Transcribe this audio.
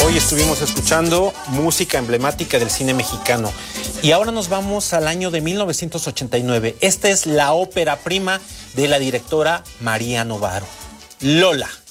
Hoy estuvimos escuchando música emblemática del cine mexicano. Y ahora nos vamos al año de 1989. Esta es la ópera prima de la directora María Novaro, Lola.